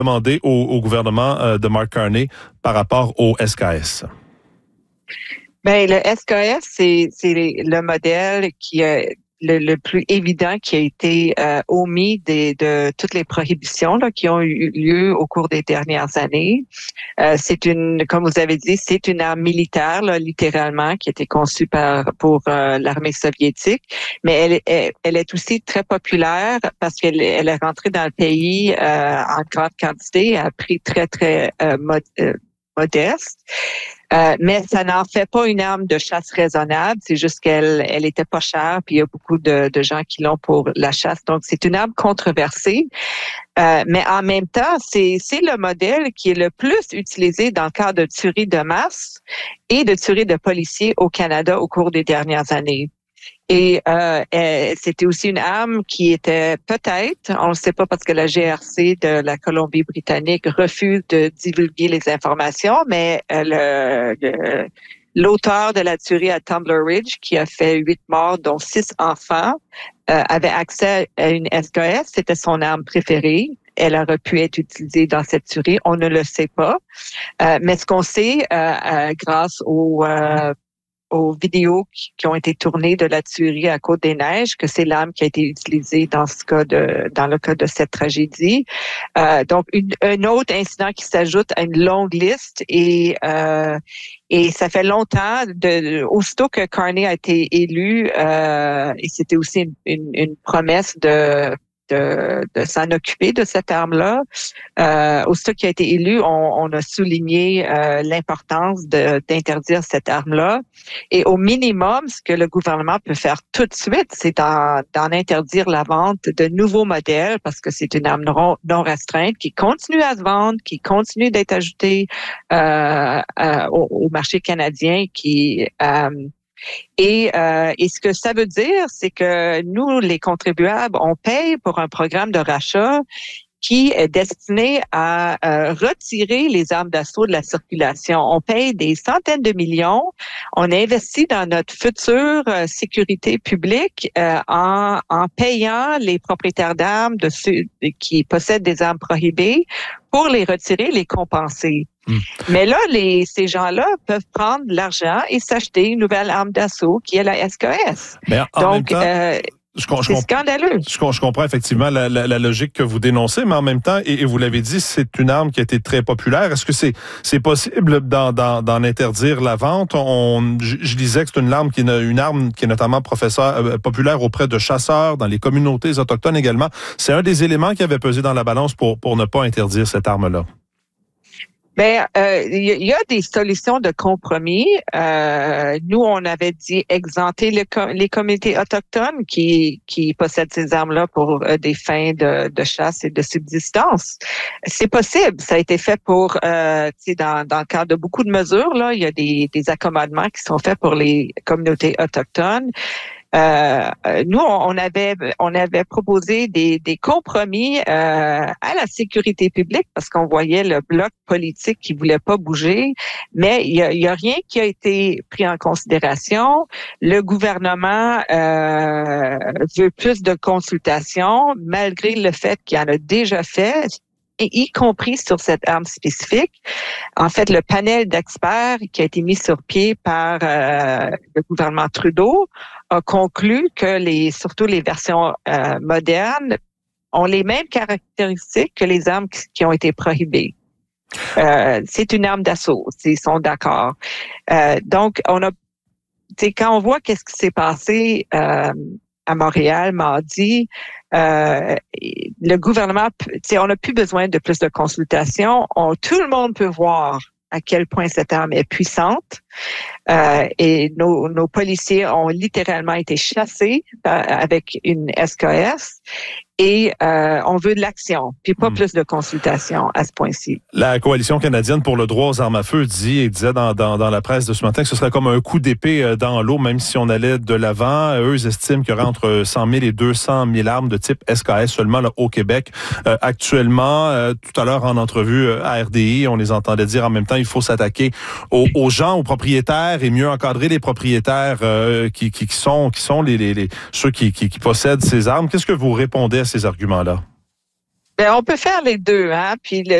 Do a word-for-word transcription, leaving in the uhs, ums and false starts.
Demander au, au gouvernement euh, de Mark Carney par rapport au S K S? Ben le S K S, c'est, c'est le modèle qui est le, le plus évident qui a été euh, omis des, de toutes les prohibitions là, qui ont eu lieu au cours des dernières années. Euh, c'est une, comme vous avez dit, c'est une arme militaire, là, littéralement, qui a été conçue par pour euh, l'armée soviétique, mais elle, elle, elle est aussi très populaire parce qu'elle elle est rentrée dans le pays euh, en grande quantité à prix très, très euh, mod, euh, modeste. Euh, mais ça n'en fait pas une arme de chasse raisonnable. C'est juste qu'elle elle était pas chère, puis il y a beaucoup de, de gens qui l'ont pour la chasse. Donc, c'est une arme controversée. Euh, mais en même temps, c'est, c'est le modèle qui est le plus utilisé dans le cadre de tueries de masse et de tueries de policiers au Canada au cours des dernières années. Et euh, c'était aussi une arme qui était peut-être, on ne sait pas parce que la G R C de la Colombie-Britannique refuse de divulguer les informations, mais le, le, l'auteur de la tuerie à Tumbler Ridge, qui a fait huit morts, dont six enfants, euh, avait accès à une S K S. C'était son arme préférée. Elle aurait pu être utilisée dans cette tuerie. On ne le sait pas. Euh, mais ce qu'on sait, euh, euh, grâce au euh, aux vidéos qui, qui ont été tournées de la tuerie à Côte-des-Neiges, que c'est l'arme qui a été utilisée dans ce cas de, dans le cas de cette tragédie. Euh, donc, une, un autre incident qui s'ajoute à une longue liste et euh, et ça fait longtemps, de, aussitôt que Carney a été élu, euh, et c'était aussi une, une, une promesse de De, de s'en occuper de cette arme-là. Euh, aussitôt qu'il a été élu, on, on a souligné euh, l'importance de, d'interdire cette arme-là. Et au minimum, ce que le gouvernement peut faire tout de suite, c'est d'en, d'en interdire la vente de nouveaux modèles parce que c'est une arme non, non restreinte qui continue à se vendre, qui continue d'être ajoutée euh, euh, au, au marché canadien, qui... Euh, Et, euh, et ce que ça veut dire, c'est que nous, les contribuables, on paye pour un programme de rachat qui est destiné à euh, retirer les armes d'assaut de la circulation. On paye des centaines de millions. On investit dans notre future euh, sécurité publique euh, en, en payant les propriétaires d'armes de ceux qui possèdent des armes prohibées pour les retirer, les compenser. Mmh. Mais là, les, ces gens-là peuvent prendre l'argent et s'acheter une nouvelle arme d'assaut qui est la S K S. Mais en Donc, même temps, euh, Je, je, c'est scandaleux. Je, je comprends effectivement la, la, la logique que vous dénoncez, mais en même temps, et, et vous l'avez dit, c'est une arme qui a été très populaire. Est-ce que c'est, c'est possible d'en, d'en, d'en interdire la vente? On, je, je disais que c'est une arme qui est une arme qui est notamment professeur, euh, populaire auprès de chasseurs, dans les communautés autochtones également. C'est un des éléments qui avait pesé dans la balance pour, pour ne pas interdire cette arme-là. Ben, euh, il y a des solutions de compromis. Euh, nous, on avait dit exempter le, les communautés autochtones qui qui possèdent ces armes-là pour euh, des fins de, de chasse et de subsistance. C'est possible. Ça a été fait pour, euh, tu sais, dans dans le cadre de beaucoup de mesures là, il y a des des accommodements qui sont faits pour les communautés autochtones. Euh, nous, on avait on avait proposé des, des compromis euh, à la sécurité publique parce qu'on voyait le bloc politique qui voulait pas bouger, mais il y a, il y a rien qui a été pris en considération. Le gouvernement euh, veut plus de consultations, malgré le fait qu'il en a déjà fait, et y compris sur cette arme spécifique. En fait, le panel d'experts qui a été mis sur pied par euh, le gouvernement Trudeau a conclu que les, surtout les versions euh, modernes ont les mêmes caractéristiques que les armes qui, qui ont été prohibées. Euh, c'est une arme d'assaut, ils sont d'accord. Euh, donc, on a, tu sais, quand on voit qu'est-ce qui s'est passé euh, à Montréal mardi, euh, le gouvernement, tu sais, on n'a plus besoin de plus de consultations. On, tout le monde peut voir à quel point cette arme est puissante. Euh, et nos, nos policiers ont littéralement été chassés euh, avec une S K S. Et euh, on veut de l'action, puis pas mmh. plus de consultation à ce point-ci. La Coalition canadienne pour le droit aux armes à feu dit et disait dans, dans, dans la presse de ce matin que ce serait comme un coup d'épée dans l'eau, même si on allait de l'avant. Eux ils estiment qu'il y aurait entre cent mille et deux cent mille armes de type S K S seulement là, au Québec. Euh, actuellement, euh, tout à l'heure en entrevue à R D I, on les entendait dire en même temps il faut s'attaquer aux, aux gens, aux propriétaires et mieux encadrer les propriétaires euh, qui, qui, qui sont, qui sont les, les, les, ceux qui, qui, qui possèdent ces armes. Qu'est-ce que vous répondez à ces arguments-là? Ben, on peut faire les deux, hein. Puis le,